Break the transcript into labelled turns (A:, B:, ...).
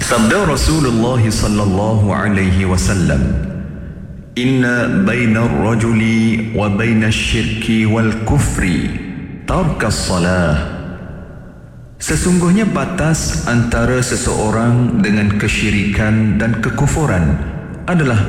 A: Sabda Rasulullah sallallahu alaihi wasallam, "Inna baina ar-rajuli wa baina asy-syirki wal kufri tarkas salah." Sesungguhnya batas antara seseorang dengan kesyirikan dan kekufuran adalah